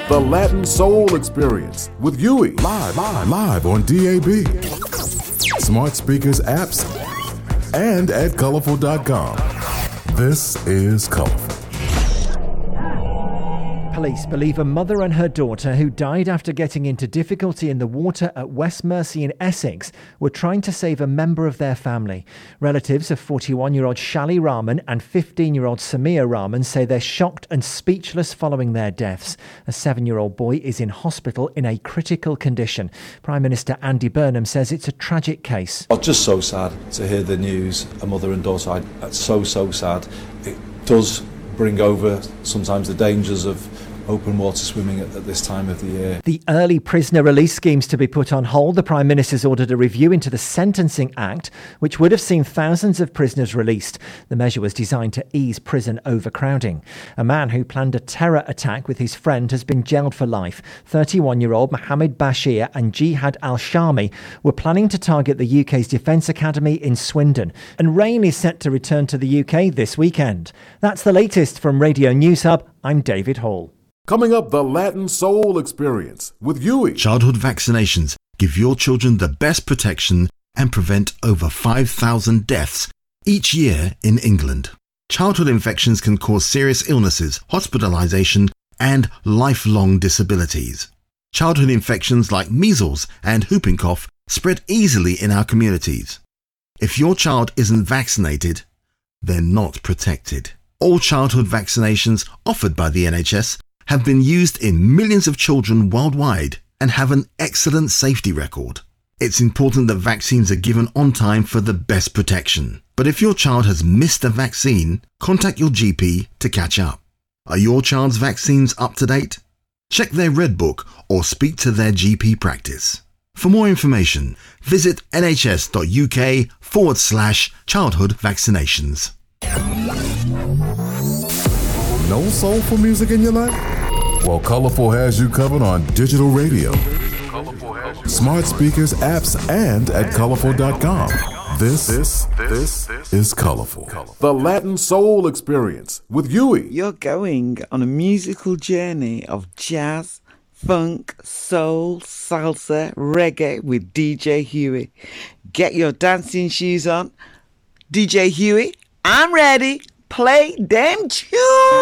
The Latin Soul Experience with Huey. Live on DAB. Smart speakers, apps, and at colorful.com. This is Colorful. Police believe a mother and her daughter who died after getting into difficulty in the water at West Mersey in Essex were trying to save a member of their family. Relatives of 41-year-old Shali Rahman and 15-year-old Samir Rahman say they're shocked and speechless following their deaths. A 7-year-old boy is in hospital in a critical condition. Prime Minister Andy Burnham says it's a tragic case. Oh, just so sad to hear the news. A mother and daughter, that's so sad. It does bring over sometimes the dangers of open water swimming at this time of the year. The early prisoner release schemes to be put on hold. The Prime Minister's ordered a review into the Sentencing Act, which would have seen thousands of prisoners released. The measure was designed to ease prison overcrowding. A man who planned a terror attack with his friend has been jailed for life. 31-year-old Mohammed Bashir and Jihad al-Shami were planning to target the UK's Defence Academy in Swindon. And rain is set to return to the UK this weekend. That's the latest from Radio News Hub. I'm David Hall. Coming up, the Latin Soul Experience with Huey. Childhood vaccinations give your children the best protection and prevent over 5,000 deaths each year in England. Childhood infections can cause serious illnesses, hospitalisation and lifelong disabilities. Childhood infections like measles and whooping cough spread easily in our communities. If your child isn't vaccinated, they're not protected. All childhood vaccinations offered by the NHS have been used in millions of children worldwide and have an excellent safety record. It's important that vaccines are given on time for the best protection. But if your child has missed a vaccine, contact your GP to catch up. Are your child's vaccines up to date? Check their Red Book or speak to their GP practice. For more information, visit nhs.uk/childhood vaccinations. No soulful music in your life? Well, Colorful has you covered on digital radio, smart speakers, apps, and at colorful.com. This is Colorful. The Latin Soul Experience with Huey. You're going on a musical journey of jazz, funk, soul, salsa, reggae with DJ Huey. Get your dancing shoes on. DJ Huey, I'm ready. Play them tunes.